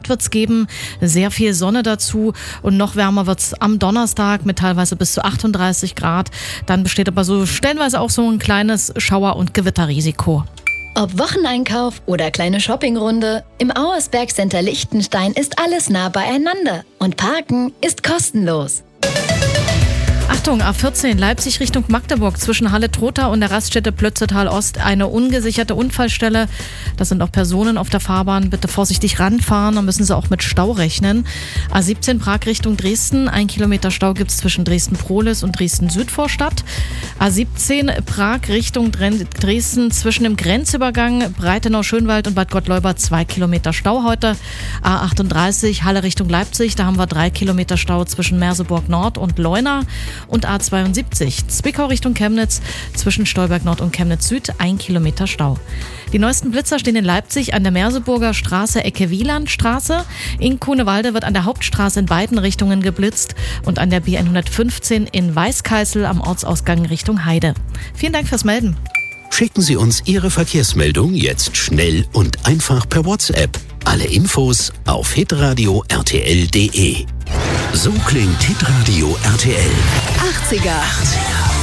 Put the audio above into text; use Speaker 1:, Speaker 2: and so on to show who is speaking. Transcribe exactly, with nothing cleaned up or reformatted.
Speaker 1: Grad wird's geben, sehr viel Sonne dazu und noch wärmer wird's am Donnerstag mit teilweise bis zu achtunddreißig Grad. Dann besteht aber so stellenweise auch so ein kleines Schauer- und Gewitterrisiko.
Speaker 2: Ob Wocheneinkauf oder kleine Shoppingrunde, im Auersberg Center Liechtenstein ist alles nah beieinander und Parken ist kostenlos.
Speaker 1: Achtung, A vierzehn, Leipzig Richtung Magdeburg zwischen Halle-Trotha und der Raststätte Plötzetal Ost eine ungesicherte Unfallstelle. Da sind auch Personen auf der Fahrbahn. Bitte vorsichtig ranfahren, dann müssen Sie auch mit Stau rechnen. A siebzehn, Prag Richtung Dresden. Ein Kilometer Stau gibt es zwischen Dresden-Prohlis und Dresden-Südvorstadt. A siebzehn, Prag Richtung Dresden zwischen dem Grenzübergang Breitenau-Schönwald und Bad Gottleuba. Zwei Kilometer Stau heute. A achtunddreißig, Halle Richtung Leipzig. Da haben wir drei Kilometer Stau zwischen Merseburg Nord und Leuna. Und A zweiundsiebzig, Zwickau Richtung Chemnitz, zwischen Stolberg Nord und Chemnitz Süd, ein Kilometer Stau. Die neuesten Blitzer stehen in Leipzig an der Merseburger Straße, Ecke Wielandstraße. In Kunewalde wird an der Hauptstraße in beiden Richtungen geblitzt und an der B hundertfünfzehn in Weißkeißel am Ortsausgang Richtung Heide. Vielen Dank fürs Melden.
Speaker 3: Schicken Sie uns Ihre Verkehrsmeldung jetzt schnell und einfach per WhatsApp. Alle Infos auf hitradio r t l punkt d e. So klingt Hitradio R T L.
Speaker 2: achtziger.
Speaker 3: achtziger.